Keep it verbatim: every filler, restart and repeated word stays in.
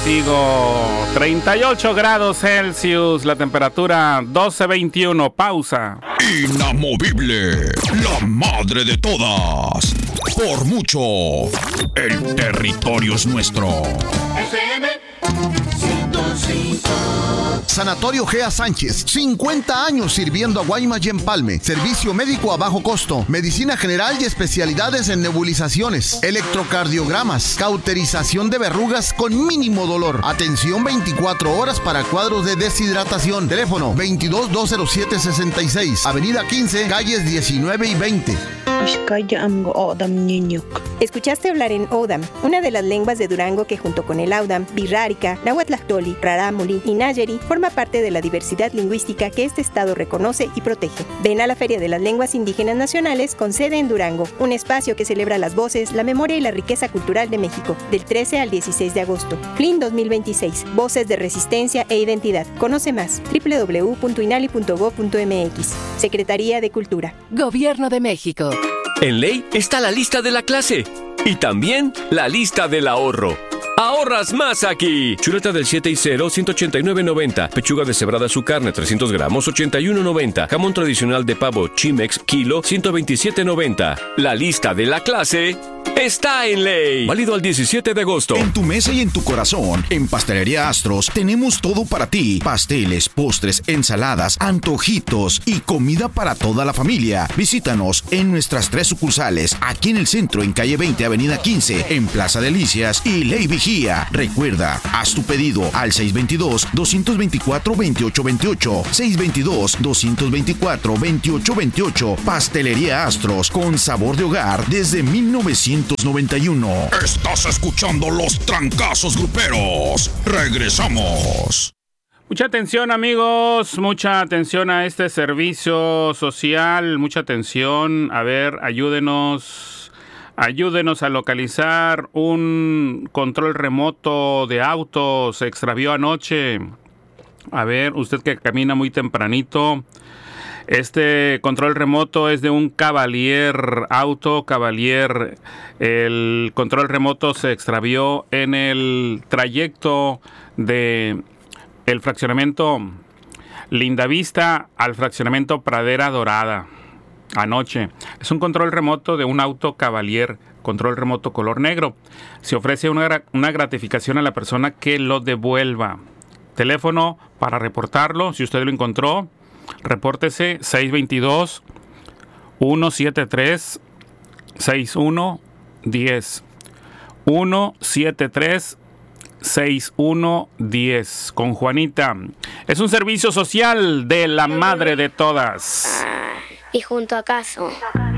contigo. treinta y ocho grados Celsius, la temperatura doce veintiuno. Pausa. Inamovible, la madre de todas. Por mucho, el territorio es nuestro. F M ciento cinco. Sanatorio Gea Sánchez, cincuenta años sirviendo a Guaymas y Empalme. Servicio médico a bajo costo, medicina general y especialidades en nebulizaciones, electrocardiogramas, cauterización de verrugas con mínimo dolor. Atención veinticuatro horas para cuadros de deshidratación. Teléfono veintidós dos cero siete sesenta y seis, Avenida quince, calles diecinueve y veinte. Escuchaste hablar en Odam, una de las lenguas de Durango que junto con el Audam, Birrárica, Nahuatlactoli, Rarámuri y Nayeri forma parte de la diversidad lingüística que este estado reconoce y protege. Ven a la Feria de las Lenguas Indígenas Nacionales con sede en Durango, un espacio que celebra las voces, la memoria y la riqueza cultural de México, del trece al dieciséis de agosto. F L I N dos mil veintiséis, Voces de Resistencia e Identidad. Conoce más, doble u doble u doble u punto inali punto gob punto eme equis. Secretaría de Cultura. Gobierno de México. En ley está la lista de la clase y también la lista del ahorro. ¡Ahorras más aquí! Chuleta del siete y cero, ciento ochenta y nueve noventa. Pechuga deshebrada su carne, trescientos gramos, ochenta y uno noventa. Jamón tradicional de pavo Chimex, kilo, ciento veintisiete noventa. La lista de la clase está en ley. Válido al diecisiete de agosto. En tu mesa y en tu corazón, en Pastelería Astros, tenemos todo para ti. Pasteles, postres, ensaladas, antojitos y comida para toda la familia. Visítanos en nuestras tres sucursales, aquí en el centro, en calle veinte, avenida quince, en Plaza Delicias y Ley Vigía. Recuerda, haz tu pedido al seis veintidós, doscientos veinticuatro, veintiocho veintiocho. seis veintidós, doscientos veinticuatro, veintiocho veintiocho. Pastelería Astros, con sabor de hogar desde mil novecientos noventa y uno. Estás escuchando Los Trancazos Gruperos. Regresamos. Mucha atención, amigos, mucha atención a este servicio social, mucha atención. A ver, ayúdenos, ayúdenos a localizar un control remoto de autos. Se extravió anoche. A ver, usted que camina muy tempranito. Este control remoto es de un Cavalier Auto, Cavalier. El control remoto se extravió en el trayecto de el fraccionamiento Lindavista al fraccionamiento Pradera Dorada anoche. Es un control remoto de un auto Cavalier, control remoto color negro. Se ofrece una, una gratificación a la persona que lo devuelva. Teléfono para reportarlo, si usted lo encontró. Repórtese seis veintidós, ciento setenta y tres, sesenta y uno diez. ciento setenta y tres, sesenta y uno diez. Con Juanita. Es un servicio social de la madre de todas. ¿Y junto acaso?